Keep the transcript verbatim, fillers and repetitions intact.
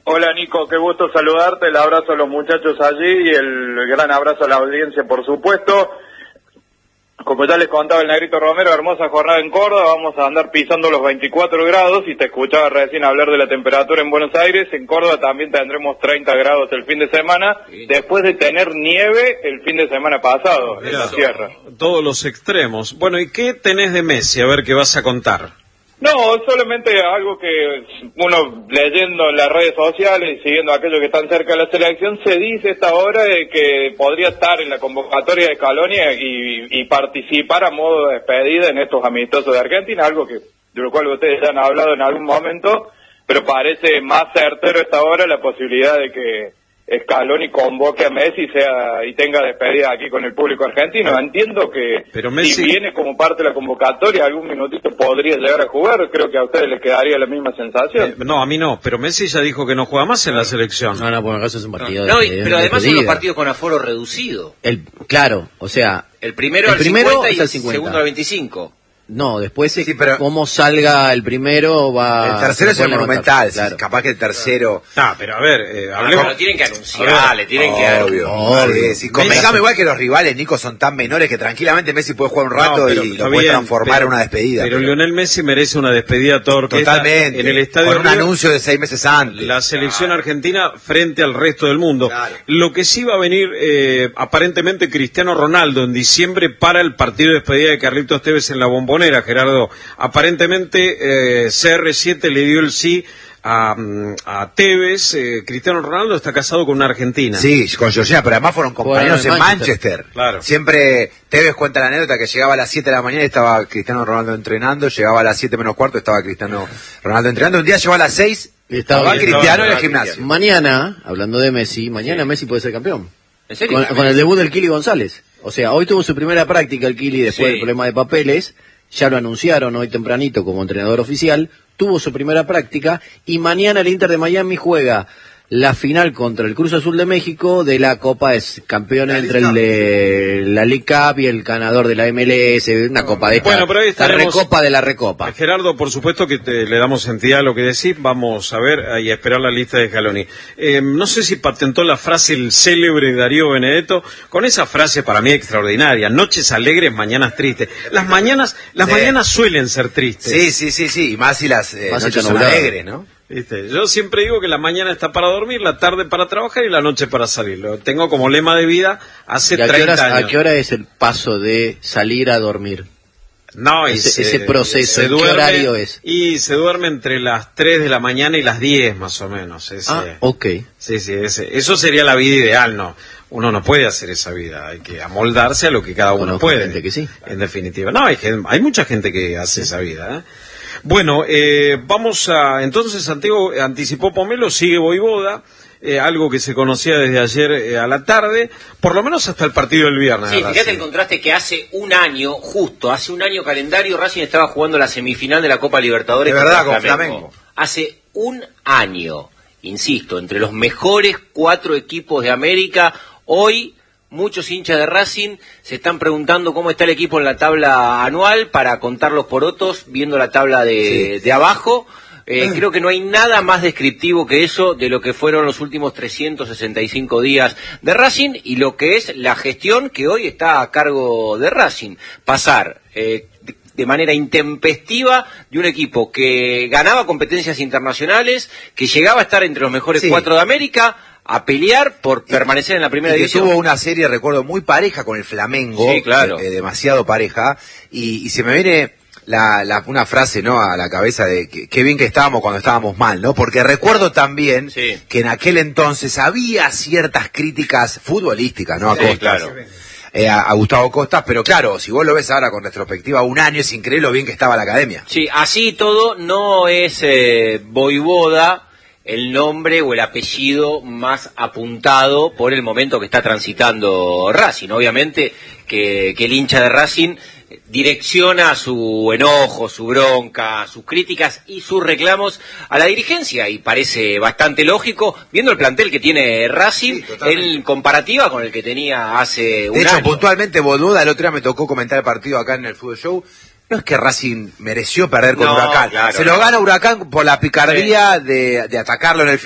Hola Nico, qué gusto saludarte, el abrazo a los muchachos allí y el gran abrazo a la audiencia, por supuesto. Como ya les contaba el Negrito Romero, hermosa jornada en Córdoba, vamos a andar pisando los veinticuatro grados y te escuchaba recién hablar de la temperatura en Buenos Aires. En Córdoba también tendremos treinta grados el fin de semana, después de tener nieve el fin de semana pasado en la sierra. Todos los extremos. Bueno, ¿y qué tenés de Messi? A ver qué vas a contar. No, solamente algo que uno leyendo en las redes sociales y siguiendo a aquellos que están cerca de la selección, se dice esta hora de que podría estar en la convocatoria de Scaloni y, y participar a modo de despedida en estos amistosos de Argentina, algo que de lo cual ustedes ya han hablado en algún momento, pero parece más certero esta hora la posibilidad de que Scaloni convoque a Messi sea y tenga despedida aquí con el público argentino. Entiendo que pero Messi... si viene como parte de la convocatoria, algún minutito podría llegar a jugar. Creo que a ustedes les quedaría la misma sensación. Eh, no, a mí no, pero Messi ya dijo que no juega más en la selección. No, no, por acaso es un partido no, de, no, de, pero de además despedida. son los partidos con aforo reducido. El, claro, o sea... El primero el al primero cincuenta y es al el cincuenta. segundo al veinticinco. No, después sí, pero cómo salga el primero va... El tercero es el monumental, claro. Capaz que el tercero... Ah, pero a ver, eh, Ah, hablemos... pero tienen que anunciar, le tienen obvio, que... Obvio, sí, convengamos igual que los rivales, Nico, son tan menores que tranquilamente Messi puede jugar un rato no, pero, y lo puede bien, transformar pero, en una despedida. Pero, pero Lionel Messi merece una despedida torta. Totalmente, en el estadio con un Río, anuncio de seis meses antes. La selección claro. argentina frente al resto del mundo. Claro. Lo que sí va a venir, eh, aparentemente, Cristiano Ronaldo en diciembre para el partido de despedida de Carlitos Tevez en la Bombonera, Gerardo. Aparentemente eh, C R siete le dio el sí a, a Tevez. eh, Cristiano Ronaldo está casado con una argentina. Sí, con Georgina, pero además fueron compañeros bueno, en Manchester. Manchester. Claro. Siempre Tevez cuenta la anécdota que llegaba a las siete de la mañana y estaba Cristiano Ronaldo entrenando, llegaba a las siete menos cuarto, estaba Cristiano Ronaldo entrenando, un día llegó a las seis y estaba, estaba Cristiano en el gimnasio. Mañana, hablando de Messi, mañana sí. Messi puede ser campeón. ¿En serio? Con, con el debut del Kili González. O sea, hoy tuvo su primera práctica el Kili después sí. del problema de papeles. Ya lo anunciaron hoy tempranito como entrenador oficial, tuvo su primera práctica y mañana el Inter de Miami juega la final contra el Cruz Azul de México de la Copa, es campeón la entre el de la League Cup y el ganador de la M L S, una copa de esta, bueno, pero ahí estaremos, la recopa de la recopa. Gerardo, por supuesto que te, le damos entidad a lo que decís, vamos a ver y a esperar la lista de Scaloni. Eh, no sé si patentó la frase el célebre Darío Benedetto, con esa frase para mí extraordinaria, noches alegres, mañanas tristes. Las mañanas, las sí. mañanas suelen ser tristes. Sí, sí, sí, sí, y más si las eh, más noches son alegres, ¿no? ¿Viste? Yo siempre digo que la mañana está para dormir, la tarde para trabajar y la noche para salir. Lo tengo como lema de vida hace treinta años. ¿A qué hora es el paso de salir a dormir? No, ese, se, ese proceso, se duerme, ¿qué horario es? Y se duerme entre las tres de la mañana y las diez más o menos. Ese, ah, ok. Sí, sí, ese, eso sería la vida ideal, ¿no? Uno no puede hacer esa vida, hay que amoldarse a lo que cada uno bueno, puede. Hay gente que sí. En definitiva. No, hay, hay mucha gente que hace sí. esa vida, ¿eh? Bueno, eh, vamos a... Entonces, Santiago anticipó Pomelo, sigue Voivoda, eh, algo que se conocía desde ayer eh, a la tarde, por lo menos hasta el partido del viernes. Sí, fíjate el contraste que hace un año, justo, hace un año calendario, Racing estaba jugando la semifinal de la Copa Libertadores. De verdad, con Flamengo. Flamengo. Hace un año, insisto, entre los mejores cuatro equipos de América, hoy... Muchos hinchas de Racing se están preguntando cómo está el equipo en la tabla anual para contar los porotos, viendo la tabla de, sí. de abajo. Eh, creo que no hay nada más descriptivo que eso de lo que fueron los últimos trescientos sesenta y cinco días de Racing y lo que es la gestión que hoy está a cargo de Racing. Pasar eh, de manera intempestiva de un equipo que ganaba competencias internacionales, que llegaba a estar entre los mejores sí. cuatro de América, a pelear por permanecer en la primera y que división. Tuvo una serie, recuerdo, muy pareja con el Flamengo, sí, claro. eh, demasiado pareja, y, y se me viene la, la, una frase, ¿no?, a la cabeza de que, que bien que estábamos cuando estábamos mal, ¿no? Porque recuerdo también sí. que en aquel entonces había ciertas críticas futbolísticas, ¿no? A sí, Costas. Claro. Eh, a, a Gustavo Costas, pero claro, si vos lo ves ahora con retrospectiva, un año es increíble lo bien que estaba la academia. Sí, así todo no es eh, Voivoda el nombre o el apellido más apuntado por el momento que está transitando Racing. Obviamente que, que el hincha de Racing direcciona su enojo, su bronca, sus críticas y sus reclamos a la dirigencia, y parece bastante lógico, viendo el plantel que tiene Racing, sí, en comparativa con el que tenía hace un año. De hecho, puntualmente, Boluda, el otro día me tocó comentar el partido acá en el Fútbol Show. No es que Racing mereció perder con no, Huracán, claro, se lo no. gana Huracán por la picardía sí. de, de atacarlo en el